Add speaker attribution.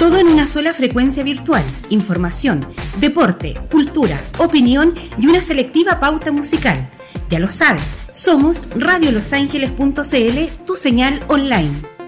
Speaker 1: Todo en una sola frecuencia virtual. Información, deporte, cultura, opinión y una selectiva pauta musical. Ya lo sabes, somos radiolosangeles.cl, tu señal online.